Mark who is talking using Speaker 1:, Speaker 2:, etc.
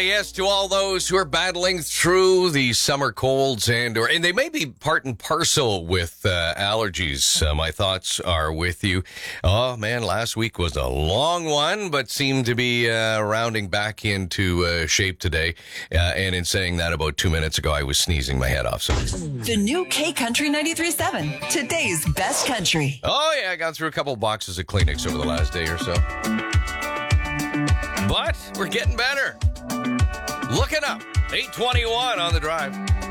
Speaker 1: yes, to all those who are battling through the summer colds and they may be part and parcel with allergies. My thoughts are with you. Oh, man, last week was a long one, but seemed to be rounding back into shape today. And in saying that, about 2 minutes ago, I was sneezing my head off. So
Speaker 2: the new K Country 93.7, today's best country.
Speaker 1: Oh, yeah, I got through a couple boxes of Kleenex over the last day or so. But we're getting better. Looking up. 8:21 on the drive.